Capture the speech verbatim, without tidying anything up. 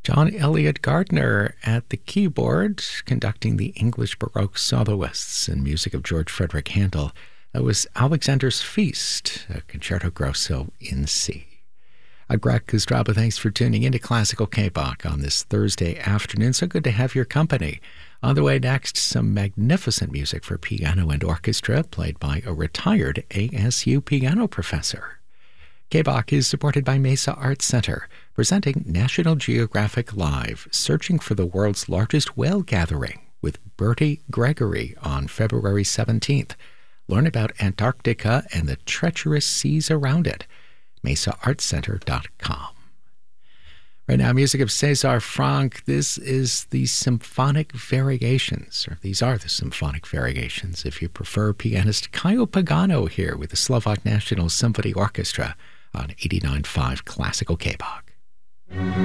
John Elliott Gardner at the keyboard, conducting the English Baroque soloists and music of George Frederick Handel. That was Alexander's Feast, a concerto grosso in C. I'm Greg Kostraba. Thanks for tuning into Classical K-Bach on this Thursday afternoon. So good to have your company. On the way next, some magnificent music for piano and orchestra played by a retired A S U piano professor. K-Bach is supported by Mesa Arts Center, presenting National Geographic Live, searching for the world's largest whale gathering with Bertie Gregory on February seventeenth. Learn about Antarctica and the treacherous seas around it. mesa arts center dot com. Right now, music of César Franck. This is the Symphonic Variations, or these are the Symphonic Variations, if you prefer. Pianist Caio Pagano here with the Slovak National Symphony Orchestra on eighty-nine point five Classical K-Bach.